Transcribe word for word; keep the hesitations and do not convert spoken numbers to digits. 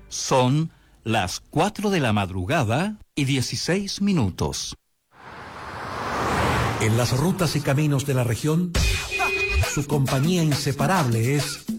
Son las cuatro de la madrugada y dieciséis minutos. En las rutas y caminos de la región, su compañía inseparable es